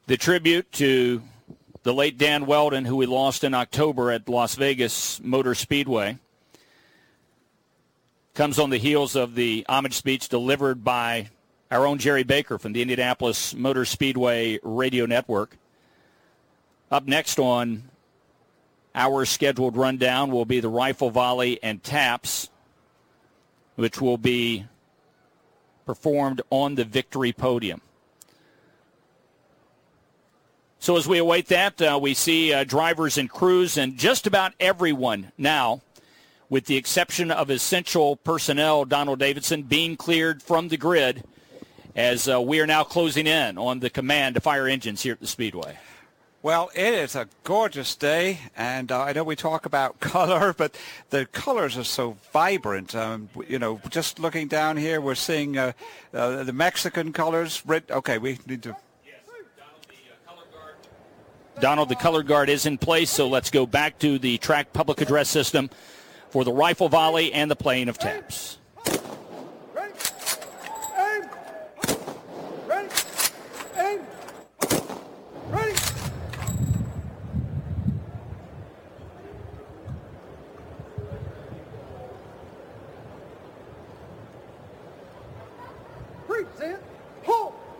The tribute to the late Dan Weldon, who we lost in October at Las Vegas Motor Speedway, comes on the heels of the homage speech delivered by our own Jerry Baker from the Indianapolis Motor Speedway Radio Network. Up next on our scheduled rundown will be the rifle volley and taps, which will be performed on the victory podium. So as we await that, we see drivers and crews and just about everyone now, with the exception of essential personnel, Donald Davidson, being cleared from the grid as we are now closing in on the command to fire engines here at the Speedway. Well, it is a gorgeous day, and I know we talk about color, but the colors are so vibrant. Just looking down here, we're seeing the Mexican colors. Okay, we need to... Donald, the color guard is in place, so let's go back to the track public address system for the rifle volley and the playing of taps. Ready, aim, ready, aim, ready. 3, 2,